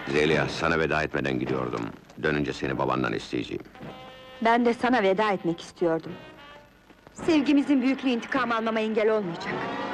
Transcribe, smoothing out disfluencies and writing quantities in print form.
Zeliha, sana veda etmeden gidiyordum. Dönünce seni babandan isteyeceğim. Ben de sana veda etmek istiyordum. Sevgimizin büyüklüğü intikam almama engel olmayacak.